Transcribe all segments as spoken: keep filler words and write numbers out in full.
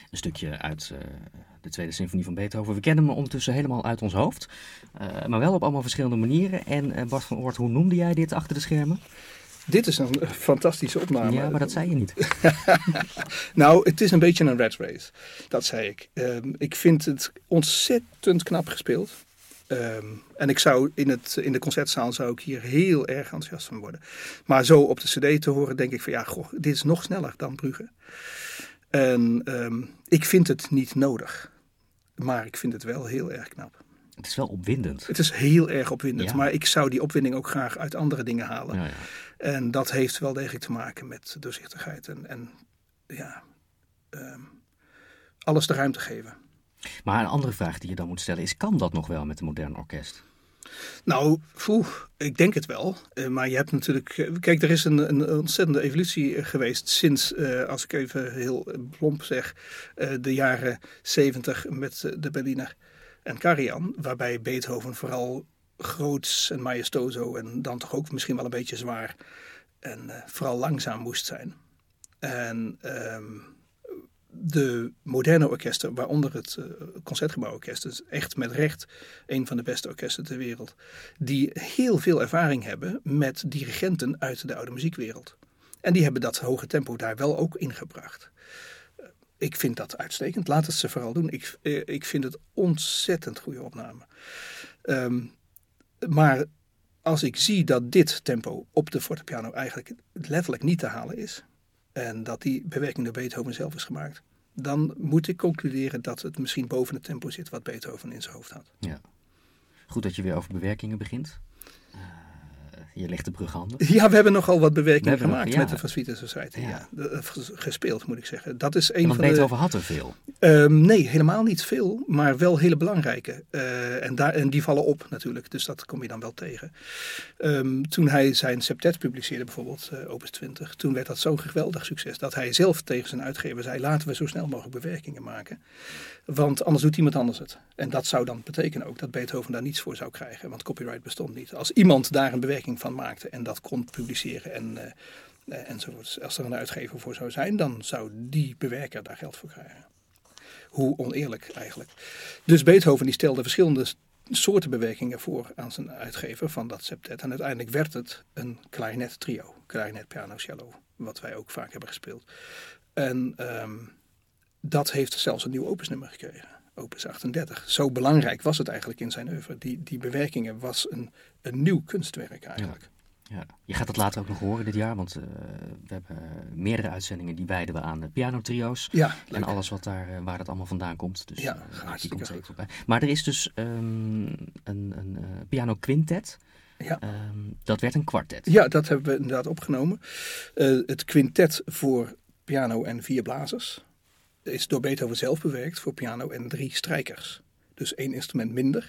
Een stukje uit uh, de Tweede Symfonie van Beethoven. We kennen hem ondertussen helemaal uit ons hoofd. Uh, maar wel op allemaal verschillende manieren. En uh, Bart van Oort, hoe noemde jij dit achter de schermen? Dit is een fantastische opname. Ja, maar dat zei je niet. Nou, het is een beetje een rat race. Dat zei ik. Um, ik vind het ontzettend knap gespeeld. Um, en ik zou in, het, in de concertzaal zou ik hier heel erg enthousiast van worden. Maar zo op de cd te horen denk ik van ja, goh, dit is nog sneller dan Brugge. En um, ik vind het niet nodig. Maar ik vind het wel heel erg knap. Het is wel opwindend. Het is heel erg opwindend. Ja. Maar ik zou die opwinding ook graag uit andere dingen halen. Ja, ja. En dat heeft wel degelijk te maken met doorzichtigheid. En, en ja, um, alles de ruimte geven. Maar een andere vraag die je dan moet stellen is, kan dat nog wel met een modern orkest? Nou, poeh, ik denk het wel. Uh, maar je hebt natuurlijk... Uh, kijk, er is een, een ontzettende evolutie uh, geweest sinds, uh, als ik even heel plomp zeg, uh, de jaren zeventig met uh, de Berliner en Karajan. Waarbij Beethoven vooral groots en majestoso en dan toch ook misschien wel een beetje zwaar en uh, vooral langzaam moest zijn. En um, de moderne orkesten, waaronder het uh, Concertgebouworkest, is echt met recht een van de beste orkesten ter wereld, die heel veel ervaring hebben met dirigenten uit de oude muziekwereld. En die hebben dat hoge tempo daar wel ook ingebracht. Uh, ik vind dat uitstekend. Laat het ze vooral doen. Ik, uh, ik vind het ontzettend goede opname. Um, maar als ik zie dat dit tempo op de fortepiano eigenlijk letterlijk niet te halen is, en dat die bewerking door Beethoven zelf is gemaakt, dan moet ik concluderen dat het misschien boven het tempo zit wat Beethoven in zijn hoofd had. Ja. Goed dat je weer over bewerkingen begint. Uh, je legt de brug handen. Ja, we hebben nogal wat bewerkingen gemaakt nog, ja. met de Van Swieten Society. Ja. Ja. De, gespeeld, moet ik zeggen. Dat is een ja, want van Beethoven de... had er veel. Uh, nee, helemaal niet veel, maar wel hele belangrijke. Uh, en, daar, en die vallen op natuurlijk, dus dat kom je dan wel tegen. Um, toen hij zijn septet publiceerde, bijvoorbeeld uh, Opus twintig, toen werd dat zo'n geweldig succes dat hij zelf tegen zijn uitgever zei, laten we zo snel mogelijk bewerkingen maken. Want anders doet iemand anders het. En dat zou dan betekenen ook dat Beethoven daar niets voor zou krijgen, want copyright bestond niet. Als iemand daar een bewerking van maakte en dat kon publiceren en... Uh, Uh, enzovoort. Als er een uitgever voor zou zijn, dan zou die bewerker daar geld voor krijgen. Hoe oneerlijk eigenlijk. Dus Beethoven die stelde verschillende soorten bewerkingen voor aan zijn uitgever van dat septet. En uiteindelijk werd het een klarinet trio. Klarinet, piano, cello. Wat wij ook vaak hebben gespeeld. En um, dat heeft zelfs een nieuw opusnummer gekregen. Opus achtendertig. Zo belangrijk was het eigenlijk in zijn oeuvre. Die, die bewerkingen was een, een nieuw kunstwerk eigenlijk. Ja. Ja, je gaat het later ook nog horen dit jaar, want uh, we hebben meerdere uitzendingen die wijden we aan uh, pianotrio's. Ja, en alles wat daar, uh, waar dat allemaal vandaan komt. Dus ja, uh, die komt zeker voorbij. Maar er is dus um, een, een uh, piano quintet. Ja. Um, dat werd een kwartet. Ja, dat hebben we inderdaad opgenomen. Uh, het quintet voor piano en vier blazers is door Beethoven zelf bewerkt voor piano en drie strijkers. Dus één instrument minder.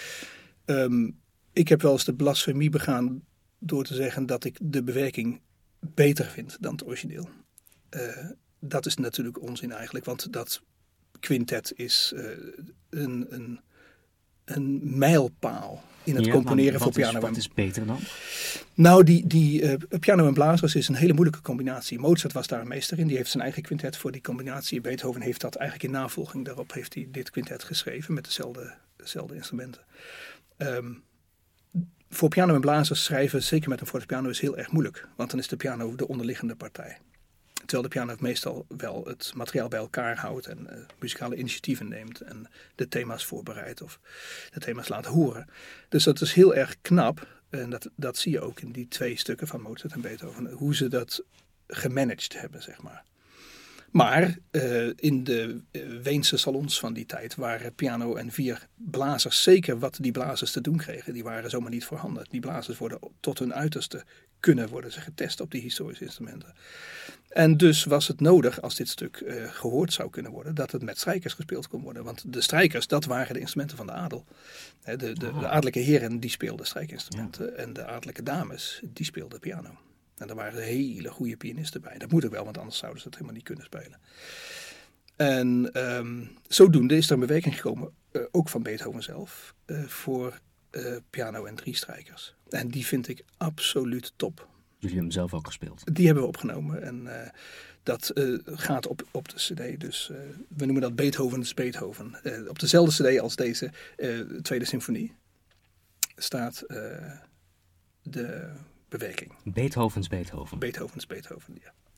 Um, ik heb wel eens de blasfemie begaan door te zeggen dat ik de bewerking beter vind dan het origineel. Uh, dat is natuurlijk onzin eigenlijk, want dat quintet is uh, een, een, een mijlpaal in het ja, componeren voor is, piano. Wat is beter dan? Nou, die, die uh, piano en blazers is een hele moeilijke combinatie. Mozart was daar een meester in, die heeft zijn eigen quintet voor die combinatie. Beethoven heeft dat eigenlijk in navolging daarop heeft hij dit quintet geschreven met dezelfde, dezelfde instrumenten. Um, Voor piano en blazers schrijven, zeker met een fortepiano, is heel erg moeilijk. Want dan is de piano de onderliggende partij. Terwijl de piano meestal wel het materiaal bij elkaar houdt en uh, muzikale initiatieven neemt en de thema's voorbereidt of de thema's laat horen. Dus dat is heel erg knap. En dat, dat zie je ook in die twee stukken van Mozart en Beethoven. Hoe ze dat gemanaged hebben, zeg maar. Maar uh, in de uh, Weense salons van die tijd waren piano en vier blazers, zeker wat die blazers te doen kregen, die waren zomaar niet voorhanden. Die blazers worden tot hun uiterste kunnen worden ze getest op die historische instrumenten. En dus was het nodig, als dit stuk uh, gehoord zou kunnen worden, dat het met strijkers gespeeld kon worden. Want de strijkers, dat waren de instrumenten van de adel. De, de, de, de adellijke heren, die speelden strijkinstrumenten. Ja. En de adellijke dames, die speelden piano. En daar waren hele goede pianisten bij. Dat moet ook wel, want anders zouden ze het helemaal niet kunnen spelen. En um, zodoende is er een bewerking gekomen, uh, ook van Beethoven zelf, uh, voor uh, piano en drie strijkers. En die vind ik absoluut top. Jullie hebben hem zelf ook gespeeld. Die hebben we opgenomen en uh, dat uh, gaat op, op de cd. Dus uh, we noemen dat Beethoven's Beethoven. Uh, op dezelfde cd als deze uh, tweede symfonie staat uh, de bewerking. Beethoven's Beethoven. Beethoven's Beethoven, ja.